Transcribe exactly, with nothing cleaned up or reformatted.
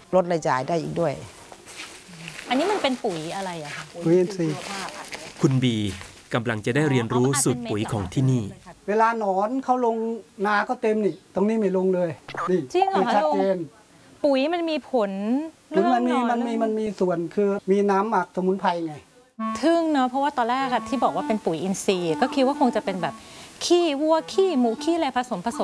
ลดรายจ่ายได้อีกด้วยอันนี้มันเป็นปุ๋ยอะไรอะคะปุ๋ยอินทรีย์คุณบีกำลังจะได้เรียนรู้สูตรปุ๋ยของที่นี่เวลาหนอนเขาลงนาก็เต็มนี่ตรงนี้ไม่ลงเลยนี่จริงเหรอคะชัดเจนปุ๋ยมันมีผลเรื่องมันมีมันมีมันมีส่วนคือมีน้ำหมักสมุนไพรไงทึ่งเนาะเพราะว่าตอนแรกที่บอกว่าเป็นปุ๋ยอินทรีย์ก็คิดว่าคงจะเป็นแบบขี้วัวขี้หมูขี้อะไรผสมผสม